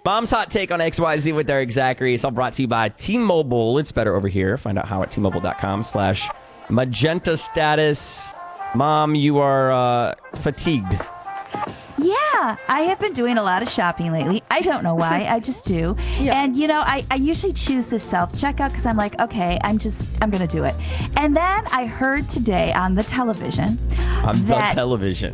Mom's hot take on XYZ with Derek Zachary. It's all brought to you by T-Mobile. It's better over here. Find out how at T-Mobile.com/magenta status. Mom, you are fatigued. Yeah, I have been doing a lot of shopping lately. I don't know why. I just do. Yeah. And, I usually choose the self-checkout because I'm like, okay, I'm going to do it. And then I heard today on the television. The television.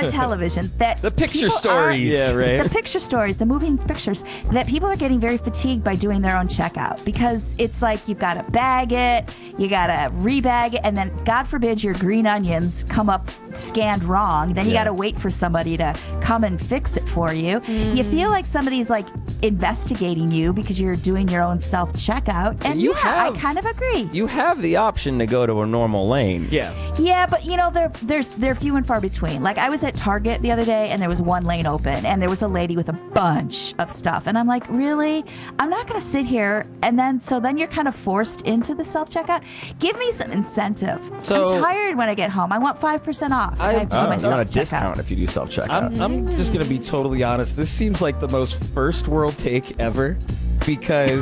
That The picture people stories. are- Yeah, right. The picture stories, the moving pictures, that people are getting very fatigued by doing their own checkout because it's like you've got to bag it, you got to rebag it, and then, God forbid, your green onions come up scanned wrong. Then you got to wait for somebody to come and fix it for you. You feel like somebody's like investigating you because you're doing your own self-checkout. And I kind of agree. You have the option to go to a normal lane. Yeah. Yeah, but they're few and far between. Like I was at Target the other day and there was one lane open and there was a lady with a bunch of stuff. And I'm like, really? I'm not going to sit here. And then you're kind of forced into the self-checkout. Give me some incentive. So- I'm tired when I get home. I want 5% off. I have to do my You want a self-checkout. discount if you do self-checkout. I'm just going to be totally honest. This seems like the most first world take ever because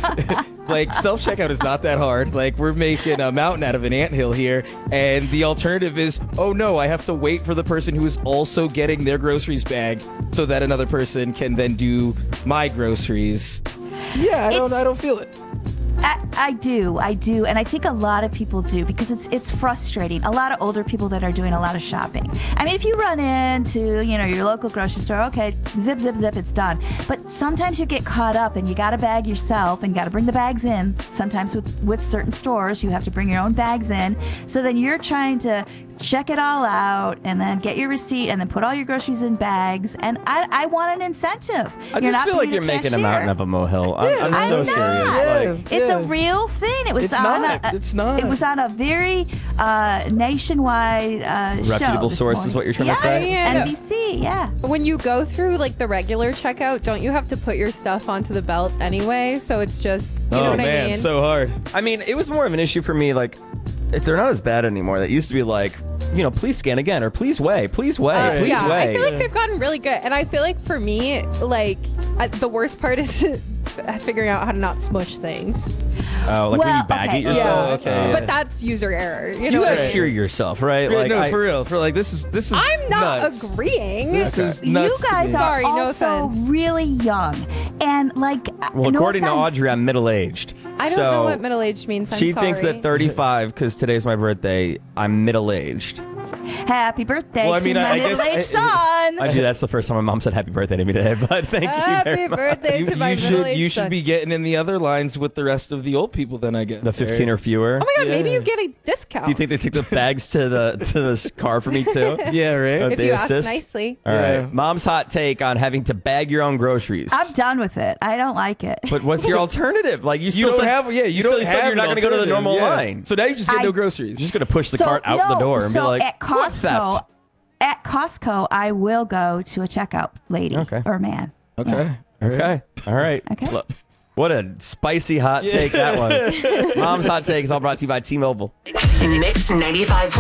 like self-checkout is not that hard. Like we're making a mountain out of an anthill here. And the alternative is, oh no, I have to wait for the person who is also getting their groceries bagged so that another person can then do my groceries. Yeah, I don't feel it. I do, and I think a lot of people do because it's frustrating. A lot of older people that are doing a lot of shopping. I mean, if you run into your local grocery store, okay, zip, zip, zip, it's done. But sometimes you get caught up and you got to bag yourself and got to bring the bags in. Sometimes with certain stores, you have to bring your own bags in. So then you're trying to check it all out and then get your receipt and then put all your groceries in bags. And I want an incentive. I just feel like you're making a mountain of a molehill. I'm so serious. It's a real thing. It was It's on not. It's not. It was on a very nationwide show. Reputable this source morning. is what you're trying to say? Yeah. NBC, yeah. When you go through like the regular checkout, don't you have to put your stuff onto the belt anyway? So it's just, you know what I mean? So hard. I mean, it was more of an issue for me, like, if they're not as bad anymore. That used to be like, please scan again, or please weigh, please weigh, please yeah, weigh. I feel like they've gotten really good. And I feel like for me, like, the worst part is figuring out how to not smush things. Oh, like when you bag it yourself? Yeah, okay. But that's user error. You You know what I guys mean? hear yourself, right? Yeah, Like, no, for real. For like, this is I'm not nuts. agreeing. This is nuts You guys to me. are Sorry, no also offense. really young. And like, well, no according to offense. Audrey, I'm middle-aged. I don't know what middle-aged means. I'm She sorry. thinks that 35, because today's my birthday, I'm middle-aged. Happy birthday Well, I mean, to my I guess middle-aged son. Actually, that's the first time my mom said happy birthday to me today, but thank you Happy very much. birthday to my middle-aged You son. should be getting in the other lines with the rest of the old people then, I guess. The 15 or fewer. Oh my god, maybe Yeah. you get a discount. Do you think they took the bags to the car for me too? Yeah, right? if they you ask assist? nicely? All right. Yeah. Mom's hot take on having to bag your own groceries. I'm done with it. I don't like it. But what's your alternative? Like you still You don't said, have, yeah, you still don't said have you're not an going to go to the alternative, normal yeah. line. So now you just get I- no groceries. You're just going to push the cart out the door and be like, at "What Costco, theft?" at Costco, I will go to a checkout lady or man. Okay. Okay. All right. Okay. Look, what a spicy hot take that was. Mom's hot take is all brought to you by T-Mobile. Mix 95.9.